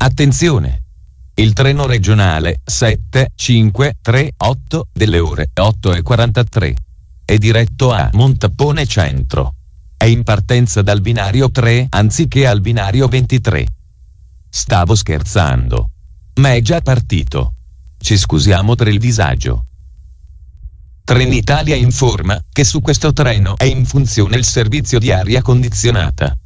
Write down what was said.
Attenzione! Il treno regionale 7538 delle ore 8:43 è diretto a Montapone Centro. È in partenza dal binario 3 anziché al binario 23. Stavo scherzando. Ma è già partito. Ci scusiamo per il disagio. Trenitalia informa che su questo treno è in funzione il servizio di aria condizionata.